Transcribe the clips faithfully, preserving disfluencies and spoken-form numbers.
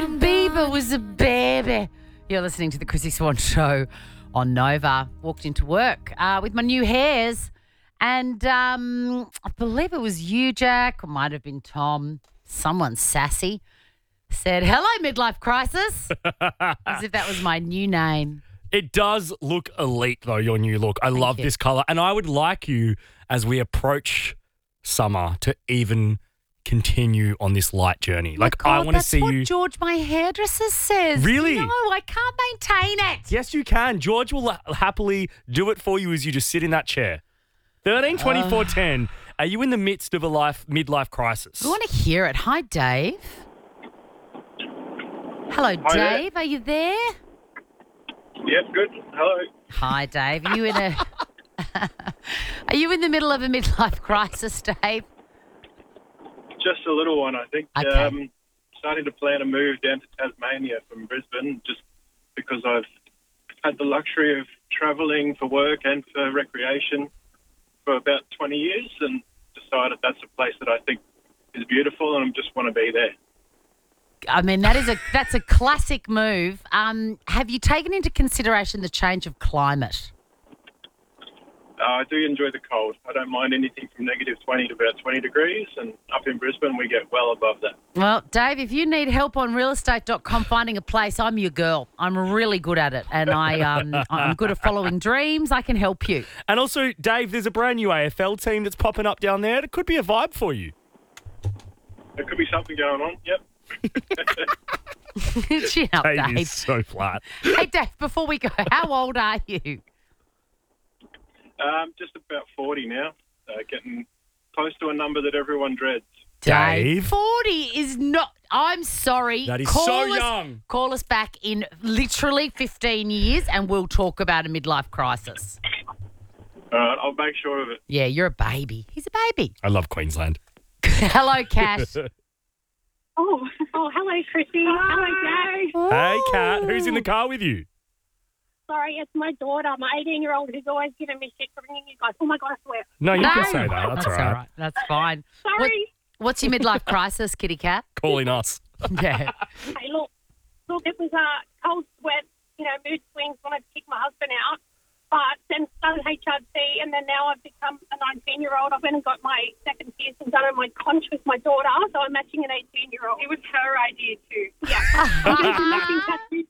when Bieber was a baby. You're listening to the Chrissy Swan Show on Nova. Walked into work uh, with my new hairs, and um, I believe it was you, Jack, or might have been Tom. Someone sassy said, "Hello, midlife crisis," as if that was my new name. It does look elite, though, your new look. I Thank love you. this colour. And I would like you, as we approach summer, to even continue on this light journey. Like, God, I want to that's see what you. George, my hairdresser, says. Really? No, I can't maintain it. Yes, you can. George will ha- happily do it for you as you just sit in that chair. thirteen twenty-four ten. Are you in the midst of a life midlife crisis? I want to hear it. Hi, Dave. Hello, Hi there. Dave. Are you there? Yep, good. Hello. Hi, Dave. Are you in a? Are you in the middle of a midlife crisis, Dave? Just a little one, I think. Okay. Um, starting to plan a move down to Tasmania from Brisbane, just because I've had the luxury of travelling for work and for recreation for about twenty years, and decided that's a place that I think is beautiful, and I just want to be there. I mean, that is a that's a classic move. Um, have you taken into consideration the change of climate? Uh, I do enjoy the cold. I don't mind anything from negative twenty to about twenty degrees, and up in Brisbane we get well above that. Well, Dave, if you need help on real estate dot com finding a place, I'm your girl. I'm really good at it, and I um, I'm good at following dreams. I can help you. And also, Dave, there's a brand new A F L team that's popping up down there. It could be a vibe for you. There could be something going on, yep. Chin up, Dave Dave. is so flat. Hey, Dave, before we go, how old are you? Um, just about forty now, uh, getting close to a number that everyone dreads. Dave. forty is not... I'm sorry. That is call so us, young. Call us back in literally fifteen years and we'll talk about a midlife crisis. All right, I'll make sure of it. Yeah, you're a baby. He's a baby. I love Queensland. Hello, Cash. Oh, oh, hello, Chrissy. Hello, Jack. Hey, Kat, who's in the car with you? Sorry, it's my daughter, my eighteen-year-old, who's always giving me shit for ringing you guys. Oh, my God, I swear. No, you No. can say that. That's, all right. That's fine. Sorry. What, what's your midlife crisis, kitty cat? Calling us. Yeah. Hey, look, look, it was a uh, cold sweat, you know, mood swings when I kicked my husband out. But then started H R T, and then now I've become a nineteen-year-old. I've went and got my second piercing done on my conch with my daughter, so I'm matching an eighteen-year-old. It was her idea too. Yeah. Matching tattoos.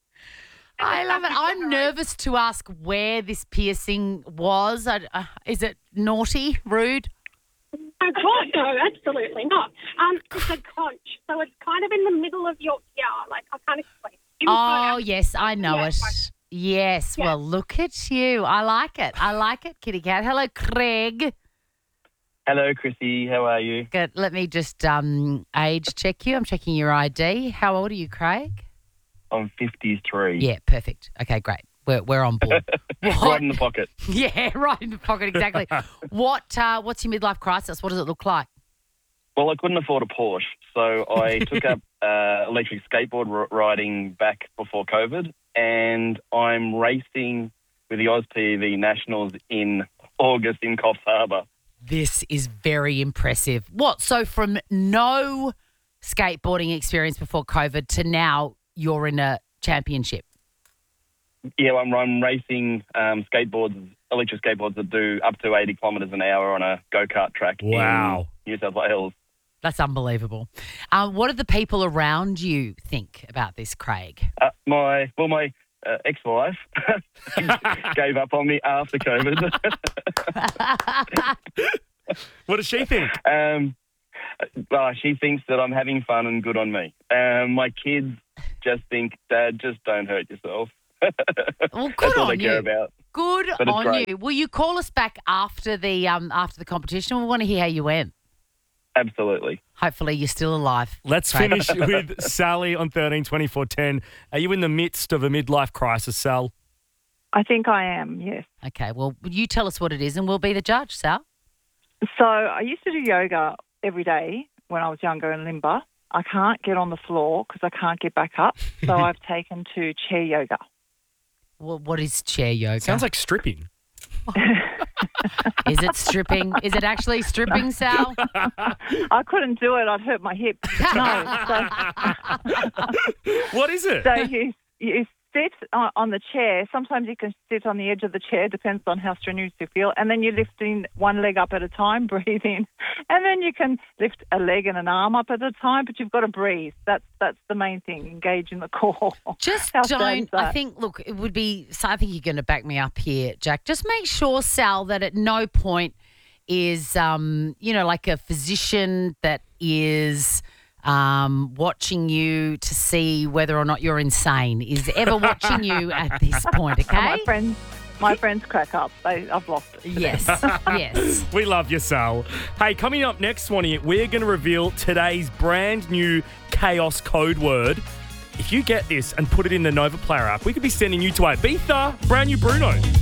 I love it. I'm nervous to ask where this piercing was. I, uh, is it naughty, rude? Oh, God, no, absolutely not. Um, it's a conch, so it's kind of in the middle of your ear. Like, I can't explain. Oh, yes, I know Yeah, it. right. Yes, Yeah. well, look at you. I like it. I like it, kitty cat. Hello, Craig. Hello, Chrissy. How are you? Good. Let me just um, age check you. I'm checking your I D. How old are you, Craig? I'm fifty-three. Yeah, perfect. Okay, great. We're, we're on board. What? Right in the pocket. Yeah, right in the pocket, exactly. what? Uh, what's your midlife crisis? What does it look like? Well, I couldn't afford a Porsche, so I took up uh, electric skateboard r- riding back before COVID, and I'm racing with the Oz T V Nationals in August in Coffs Harbour. This is very impressive. What? So from no skateboarding experience before COVID to now you're in a championship? Yeah, I'm, I'm racing um, skateboards, electric skateboards that do up to eighty kilometres an hour on a go-kart track Wow. in New South Wales. That's unbelievable. Um, what do the people around you think about this, Craig? Uh, my well, my uh, ex-wife gave up on me after COVID. What does she think? um, well, she thinks that I'm having fun and good on me. Um, my kids just think, Dad, just don't hurt yourself. Well, good That's all on they care you. about. Good But it's on great. you. Will you call us back after the um after the competition? We want to hear how you went. Absolutely. Hopefully, you're still alive. Let's Craig. finish with Sally on thirteen twenty-four ten. Are you in the midst of a midlife crisis, Sal? I think I am, yes. Okay. Well, you tell us what it is, and we'll be the judge, Sal. So I used to do yoga every day when I was younger in Limba. I can't get on the floor because I can't get back up. So I've taken to chair yoga. Well, what is chair yoga? Sounds like stripping. Is it stripping? Is it actually stripping, Sal? I couldn't do it. I'd hurt my hip. No. So, What is it? so you, you sit on, on the chair. Sometimes you can sit on the edge of the chair, depends on how strenuous you feel. And then you're lifting one leg up at a time, breathe in. And then you can lift a leg and an arm up at a time, but you've got to breathe. That's that's the main thing, engage in the core. Just How sad is don't. I that? think, look, it would be, so I think you're going to back me up here, Jack. Just make sure, Sal, that at no point is, um, you know, like a physician that is um, watching you to see whether or not you're insane is ever watching you at this point, okay? My friends, my friends crack up. They, I've lost it. to them. Yes, yes. We love you, Sal. Hey, coming up next, Swanee, we're going to reveal today's brand new Chaos code word. If you get this and put it in the Nova Player app, we could be sending you to Ibiza. Brand new Bruno.